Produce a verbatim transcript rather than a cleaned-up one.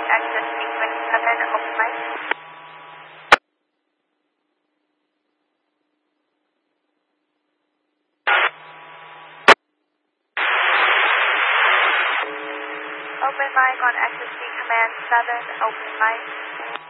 access B twenty-seven, open mic. Open mic on access B command seven, open mic.